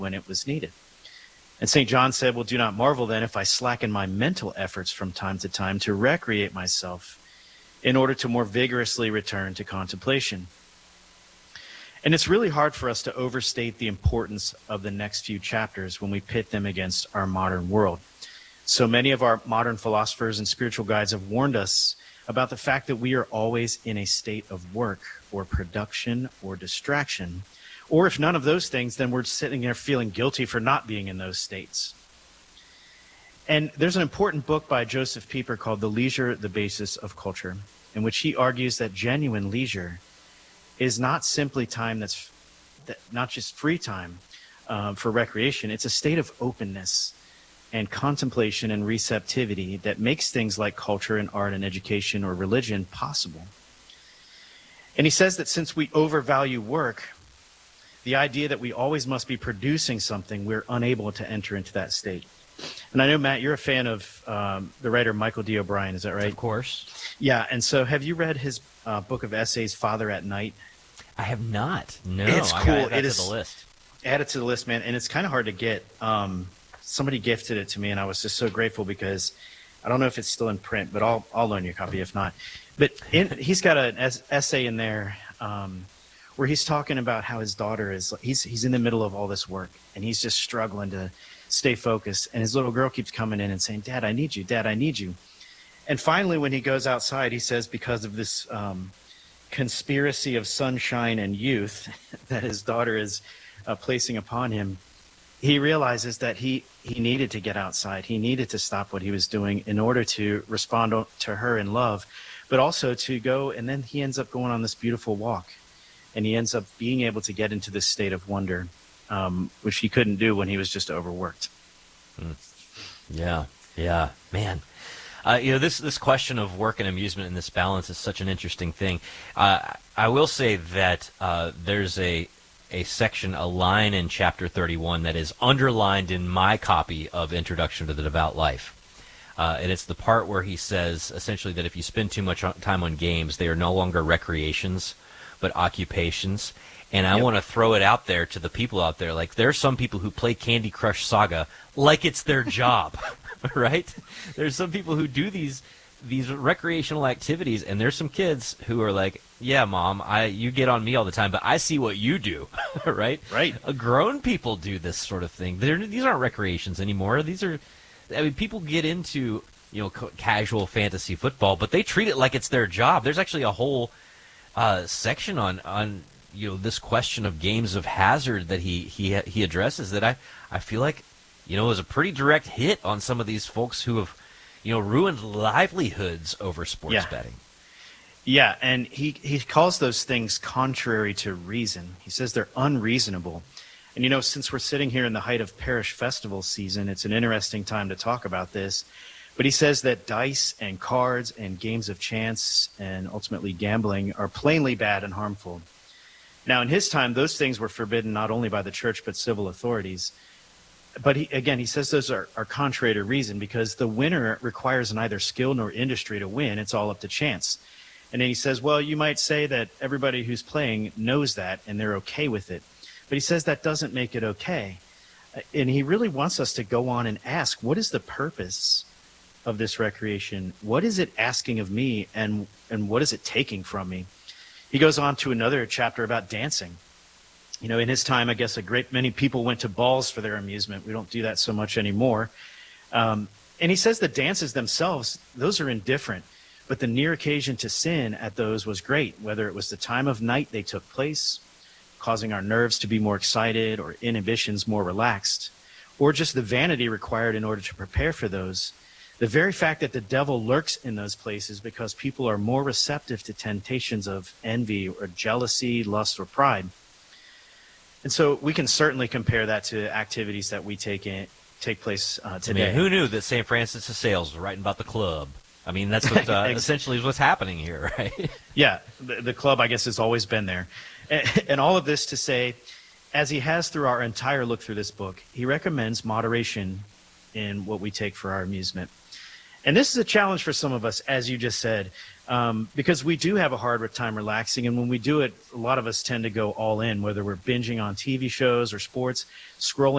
when it was needed. And St. John said, well, do not marvel then if I slacken my mental efforts from time to time to recreate myself in order to more vigorously return to contemplation. And it's really hard for us to overstate the importance of the next few chapters when we pit them against our modern world. So many of our modern philosophers and spiritual guides have warned us about the fact that we are always in a state of work or production or distraction. Or if none of those things, then we're sitting there feeling guilty for not being in those states. And there's an important book by Joseph Pieper called The Leisure, the Basis of Culture, in which he argues that genuine leisure is not simply time that's not just free time for recreation. It's a state of openness and contemplation and receptivity that makes things like culture and art and education or religion possible. And he says that since we overvalue work, the idea that we always must be producing something, we're unable to enter into that state. And I know, Matt, you're a fan of the writer Michael D. O'Brien, is that right? Of course. Yeah, and so have you read his book of essays, Father at Night? I have not. No, it's cool. I gotta add it is to the list. Add it to the list, man, and it's kind of hard to get. Somebody gifted it to me, and I was just so grateful because I don't know if it's still in print, but I'll loan you a copy if not. But he's got an essay in there where he's talking about how his daughter is. He's in the middle of all this work, and he's just struggling to stay focused. And his little girl keeps coming in and saying, "Dad, I need you. Dad, I need you." And finally, when he goes outside, he says, because of this conspiracy of sunshine and youth that his daughter is placing upon him, he realizes that he needed to get outside. He needed to stop what he was doing in order to respond to her in love, but also to go. And then he ends up going on this beautiful walk, and he ends up being able to get into this state of wonder, which he couldn't do when he was just overworked. Yeah, man. This question of work and amusement and this balance is such an interesting thing. I will say that there's a section, a line in chapter 31 that is underlined in my copy of Introduction to the Devout Life. And it's the part where he says, essentially, that if you spend too much time on games, they are no longer recreations, but occupations. And I want to throw it out there to the people out there. Like, there are some people who play Candy Crush Saga like it's their job, right? There's some people who do these recreational activities, and there's some kids who are like, yeah, Mom, you get on me all the time, but I see what you do, right? Right. Grown people do this sort of thing. These aren't recreations anymore. People get into, casual fantasy football, but they treat it like it's their job. There's actually a whole section on this question of games of hazard that he addresses that I feel like, is a pretty direct hit on some of these folks who have, ruined livelihoods over sports betting. Yeah, and he calls those things contrary to reason. He says they're unreasonable. And, since we're sitting here in the height of parish festival season, it's an interesting time to talk about this. But he says that dice and cards and games of chance and ultimately gambling are plainly bad and harmful. Now, in his time, those things were forbidden not only by the church but civil authorities. But he says those are contrary to reason because the winner requires neither skill nor industry to win. It's all up to chance. And then he says, well, you might say that everybody who's playing knows that and they're okay with it. But he says that doesn't make it okay. And he really wants us to go on and ask, what is the purpose of this recreation? What is it asking of me, and what is it taking from me? He goes on to another chapter about dancing. In his time, I guess a great many people went to balls for their amusement. We don't do that so much anymore. And he says the dances themselves, those are indifferent. But the near occasion to sin at those was great, whether it was the time of night they took place, causing our nerves to be more excited or inhibitions more relaxed, or just the vanity required in order to prepare for those. The very fact that the devil lurks in those places because people are more receptive to temptations of envy or jealousy, lust, or pride. And so we can certainly compare that to activities that we take place today. I mean, who knew that St. Francis of Sales was writing about the club? I mean, that's what essentially is what's happening here, right? Yeah, the club, I guess, has always been there. And all of this to say, as he has through our entire look through this book, he recommends moderation in what we take for our amusement. And this is a challenge for some of us, as you just said, because we do have a hard time relaxing. And when we do it, a lot of us tend to go all in, whether we're binging on TV shows or sports, scrolling